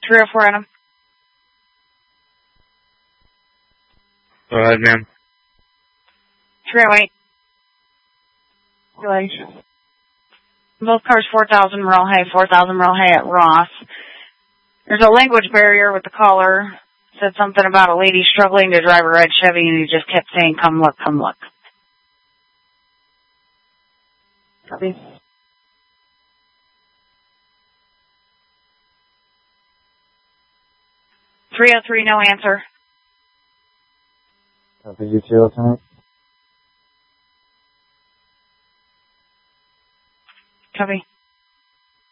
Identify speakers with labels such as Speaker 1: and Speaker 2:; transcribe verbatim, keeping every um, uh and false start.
Speaker 1: three oh four Adam.
Speaker 2: Go ahead, ma'am.
Speaker 1: three oh eight. Relations. Both cars four thousand Merle Hay, four thousand Merle Hay at Ross. There's a language barrier with the caller. Said something about a lady struggling to drive a red Chevy, and he just kept saying, come look, come look. Copy. three oh three, no answer.
Speaker 3: Copy, you too, Lieutenant.
Speaker 1: Copy.